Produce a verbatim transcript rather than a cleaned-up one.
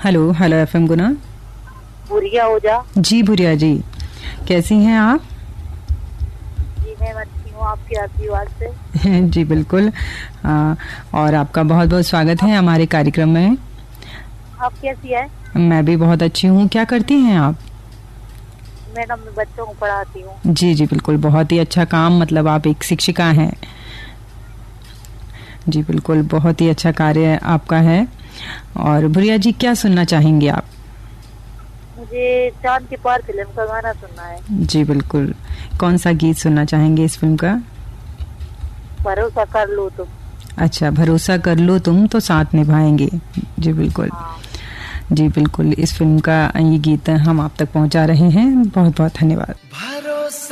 Hello hello FM गुना। भुरिया हो जा। जी भुरिया जी, कैसी हैं आप? जी मैं अच्छी हूँ, आपके आशीर्वाद से। जी बिल्कुल। आ, और आपका बहुत बहुत स्वागत है हमारे कार्यक्रम में। आप कैसी है? मैं भी बहुत अच्छी हूँ। क्या करती हैं आप? मैडम मैं बच्चों को पढ़ाती हूँ। जी जी बिल्कुल, बहुत ही अच्छा काम, मतलब आप एक शिक्षिका हैं। जी बिल्कुल, बहुत ही अच्छा कार्य आपका है। और भुरिया जी, क्या सुनना चाहेंगे आप? मुझे चांद के पार फिल्म का गाना सुनना है। जी बिल्कुल, कौन सा गीत सुनना चाहेंगे इस फिल्म का? भरोसा कर लो तुम। अच्छा, भरोसा कर लो तुम तो साथ निभाएंगे। जी बिल्कुल। हाँ। जी बिल्कुल, इस फिल्म का ये गीत हम आप तक पहुंचा रहे हैं। बहुत बहुत धन्यवाद।